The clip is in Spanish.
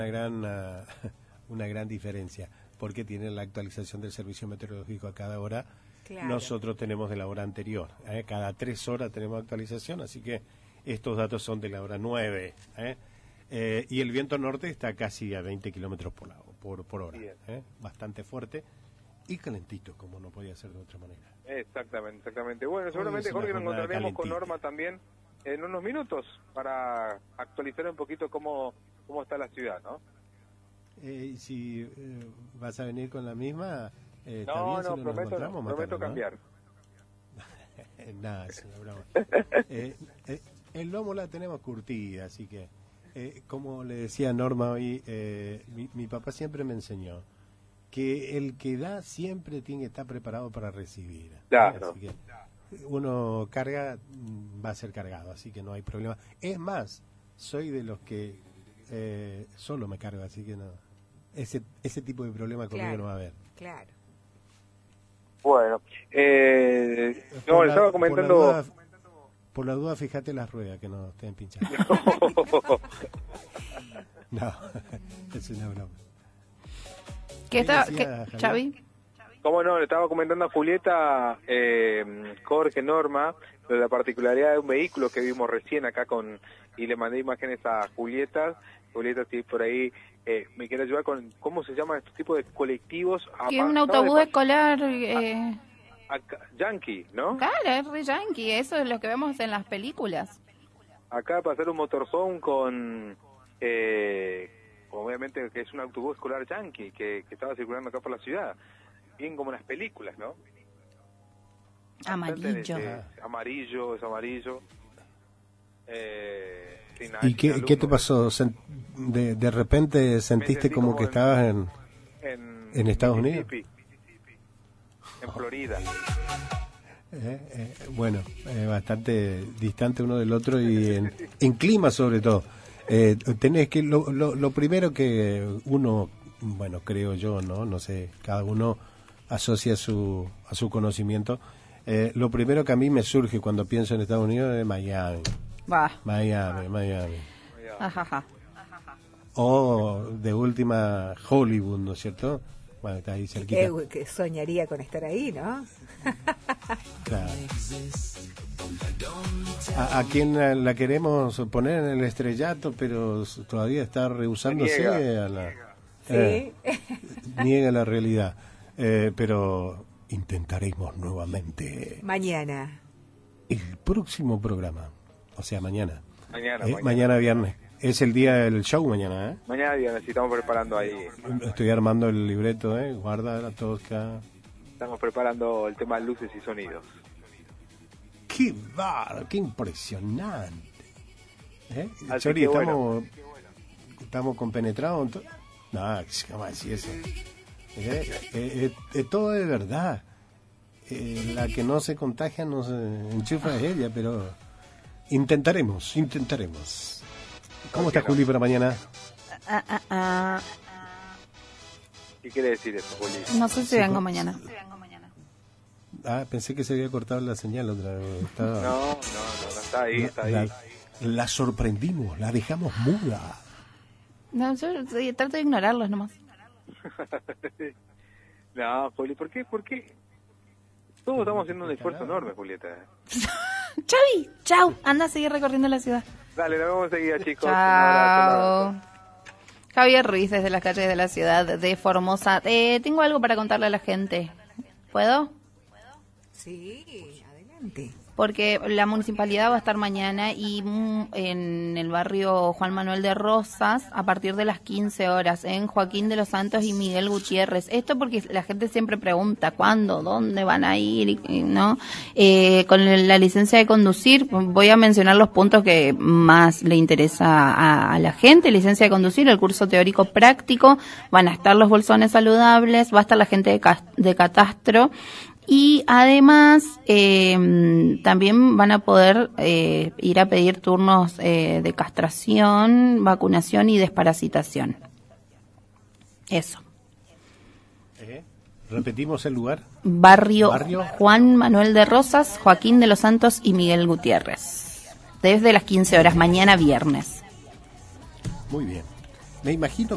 una gran diferencia, porque tienen la actualización del servicio meteorológico a cada hora. Claro. Nosotros tenemos de la hora anterior, cada 3 horas tenemos actualización, así que estos datos son de la hora 9, y el viento norte está casi a 20 kilómetros por hora, bastante fuerte y calentito, como no podía ser de otra manera. Exactamente. Bueno, seguramente, Jorge, nos encontraremos con Norma también en unos minutos para actualizar un poquito cómo está la ciudad, ¿no? Si vas a venir con la misma, no, prometo cambiar. Nada, es una broma. El lomo la tenemos curtida, así que, como le decía Norma hoy, mi papá siempre me enseñó que el que da siempre tiene que estar preparado para recibir. Claro. Así que uno carga, va a ser cargado, así que no hay problema. Es más, soy de los que solo me cargo, así que no, ese tipo de problema conmigo no va a haber. Claro. Bueno, no, le estaba comentando... Por la duda, fíjate las ruedas que no estén pinchadas. No, es una broma. ¿Qué está, Xavi? ¿Cómo no? Le estaba comentando a Julieta, Jorge, Norma, de la particularidad de un vehículo que vimos recién acá y le mandé imágenes a Julieta. Julieta, si por ahí me quiere ayudar con cómo se llaman estos tipos de colectivos. Que es un autobús escolar... Yankee, ¿no? Claro, es re yankee, eso es lo que vemos en las películas. Acá pasar un motorhome con... obviamente que es un autobús escolar yankee que estaba circulando acá por la ciudad, bien como en las películas, ¿no? Amarillo. Es amarillo. ¿Y qué te pasó? ¿De repente sentiste como que estabas en Estados Unidos? En Florida. Bueno, bastante distante uno del otro y en clima sobre todo. Tenés que lo primero que uno, bueno, creo yo, no sé, cada uno asocia a su conocimiento. Lo primero que a mí me surge cuando pienso en Estados Unidos es Miami. Miami. Ajaja. O de última Hollywood, ¿no es cierto? Bueno, está ahí cerquita. Que soñaría con estar ahí, ¿no? Claro. ¿A quién la queremos poner en el estrellato, pero todavía está rehusándose a la... Sí. Niega la realidad. Pero intentaremos nuevamente. Mañana. El próximo programa. O sea, mañana. Mañana. Mañana viernes. Es el día del show mañana, Mañana viernes, estamos preparando ahí. Estoy armando el libreto, Guarda la tosca. Estamos preparando el tema de luces y sonidos. ¡Qué bárbaro! ¡Qué impresionante! Chori, estamos compenetrados. No, ¿cómo decir eso? Todo de verdad. La que no se contagia no se enchufa es ella, pero intentaremos. ¿Cómo está Juli para mañana? ¿Qué quiere decir eso, Juli? No sé si vengo mañana. Pensé que se había cortado la señal otra vez. No, está ahí. La sorprendimos, la dejamos muda. No, yo trato de ignorarlos nomás. No, Juli, ¿por qué? Todos estamos haciendo un esfuerzo enorme, Julieta. Xavi, chau, anda a seguir recorriendo la ciudad. Dale, nos vemos enseguida, chicos. Chao. Javier Ruiz, desde las calles de la ciudad de Formosa. Tengo algo para contarle a la gente. ¿Puedo? Sí, adelante. Porque la municipalidad va a estar mañana y en el barrio Juan Manuel de Rosas a partir de las 15 horas en Joaquín de los Santos y Miguel Gutiérrez. Esto porque la gente siempre pregunta cuándo, dónde van a ir, ¿no? Con la licencia de conducir, voy a mencionar los puntos que más le interesa a la gente. Licencia de conducir, el curso teórico práctico, van a estar los bolsones saludables, va a estar la gente de catastro. Y además también van a poder ir a pedir turnos de castración, vacunación y desparasitación. Eso. ¿Repetimos el lugar? Barrio Juan Manuel de Rosas, Joaquín de los Santos y Miguel Gutiérrez. Desde las 15 horas, mañana viernes. Muy bien. Me imagino